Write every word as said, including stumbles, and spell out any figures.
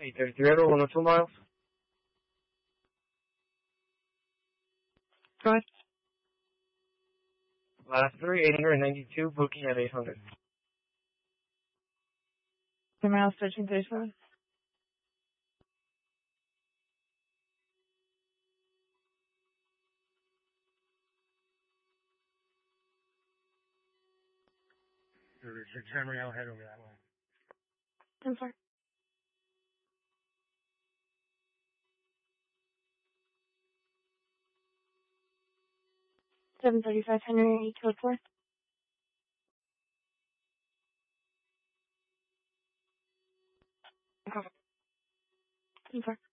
eight thirty-three, everyone, one oh two miles. Go ahead. Last three, eight ninety-two, booking at eight hundred. The miles thirteen thirty-seven. There's six Henry, I'll head over that way. I'm sorry. seven thirty-five Henry, code four. I'm sorry.